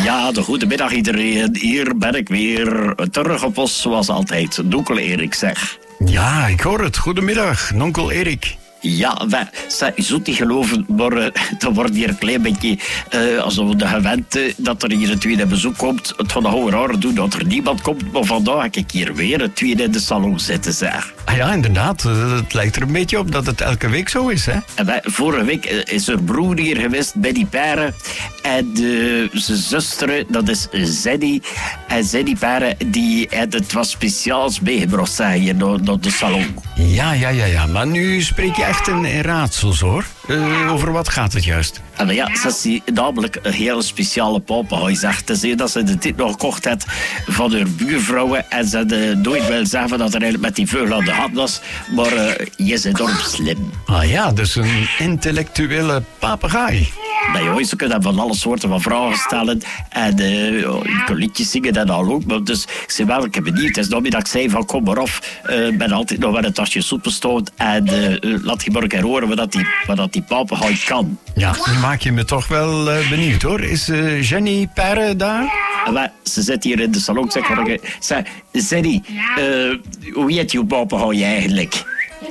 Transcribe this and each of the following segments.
Ja, de goedemiddag iedereen. Hier ben ik weer. Terug op ons zoals altijd. Nonkel Erik, zeg. Ja, ik hoor het. Goedemiddag, nonkel Erik. Ja, je zult niet geloven, maar dan wordt hier een klein beetje alsof de gewend dat er hier een tweede bezoek komt. Het van de oude raar doen dat er niemand komt, maar vandaag heb ik hier weer een tweede in de salon zitten, zeg. Ah ja, inderdaad. Het lijkt er een beetje op dat het elke week zo is, hè? En vorige week is er broer hier geweest bij die paren. En zijn zuster, dat is Zeddy. En Zeddy paren, die had het wat speciaals meegebracht, zeg, hier naar de salon. Ja. Maar nu spreek je echt in raadsels, hoor. Over wat gaat het juist? En ja, ze is namelijk een hele speciale papegaai, zegt. Ze dat ze dit nog gekocht heeft van haar buurvrouwen. En ze had nooit willen zeggen dat er eigenlijk met die vogel aan de hand was. Maar je is enorm slim. Ah ja, dus een intellectuele papegaai. Nou joh, ze kunnen van alle soorten van vragen stellen. En liedjes zingen en al ook. Maar dus ik zei wel, ik heb benieuwd. Het is nog niet dat ik zei van kom maar af. Ik ben altijd nog wel een tasje soep stond. En laat je maar een keer horen wat die papegaai kan. Ja, nu maak je me toch wel benieuwd, hoor. Is Jenny Perre daar? Ze zit hier in de salon. Zeg, Zeddy, hoe heet je papegaai eigenlijk? Die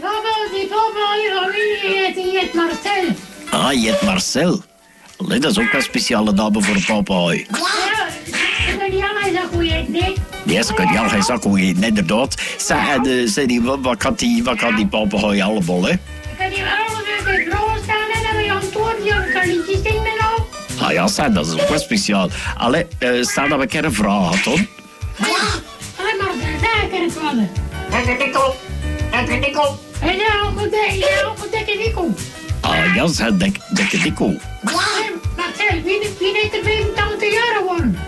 papegaai, die heet Marcel. Ah, je heet Marcel. Allee, dat is ook een speciale naam voor een papegaai. Ja, ze kan niet allemaal zeggen hoe je het nee. Ja, ze kan niet allemaal zeggen hoe je het inderdaad. Zeg, Zeddy, wat kan die papegaai allemaal, hè? Ik kan die allemaal weer vrouwen staan en dan weer antwoorden. Je kan liedjes zingen en al. Ah ja, zeg, dat is ook wel speciaal. Allee, stel dat we een keer een vraag hadden, hoor. Ja, maar daar kan het vallen. Dat is Nico. En ja, goed dikke Nico. Ah ja, zeg, dikke Nico. Marcel, wie heeft er 85 jaar geworden?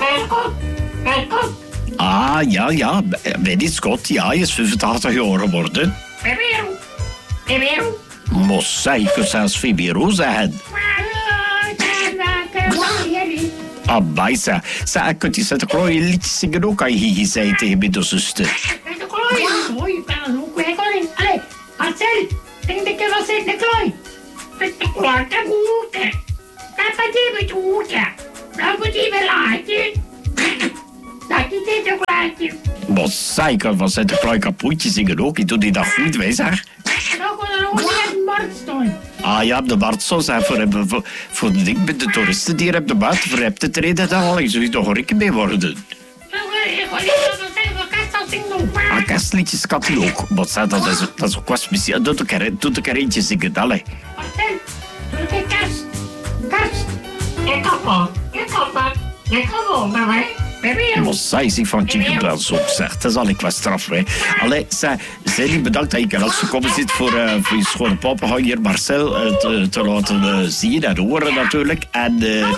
Mijn kop. Ah, ja, bij die Scott, ja, hij is 85 jaar geworden. Beberu. Maar zeg, je kunt zelfs Fibiro zeggen. Ah, bij zeg, kunt je Sinterklaas je liedjes zingen ook aan je zei tegen mijn zuster. Je kan het ook weer gaan. Allee, Marcel, denk ik wel Sinterklaas. Sinterklaas, dat moet je. Dat moet je met hoeken. Dat moet je wel laten. Dat is Sinterklaasje. Maar zeg, ik kan van Sinterklaas kapotje zingen ook. Je doet dat goed, wij zeg. Dan kon er ook niet een markt staan. Ah ja, de markt zou zijn voor de ding met de toeristen die er op de markt voor hebt te treden. Daar zal je toch een rikken mee worden. Ik ga niet dat zeggen van Kastel zingen. Ah, kerstliedjes kan hij ook. Maar zeg, dat is ook wat speciaal. Doe een keer eentje zingen, allee. Marcel, doe een kerst. Kerst. Ik kom wel, hè. Maar zij zich van Chicken Bells op zegt. Dat zal ik wel straffen, hè. Allee, Zeddy, bedankt dat je er gekomen zit voor je schone papegaai hier Marcel te laten zien en horen natuurlijk. En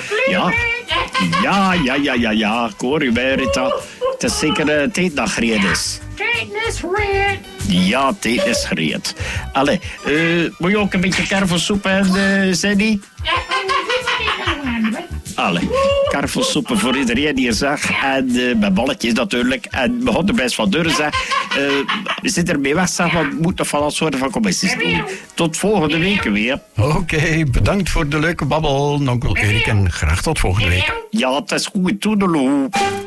ja, ik hoor u bij, Rita. Het is zeker tijd dat gereed is. Tijd is gereed. Ja, tijd is gereed. Allee, moet je ook een beetje karvelsoep en Zeddy? Allee, karvelsoepen voor iedereen die er zag. En met balletjes natuurlijk. En we gaan er best van deuren zeggen. We zitten ermee weg, zeg, want we moeten van alle soorten van commissies doen. Tot volgende week weer. Oké, bedankt voor de leuke babbel, nonkel Erik. En graag tot volgende week. Ja, het is goed. Toedeloe.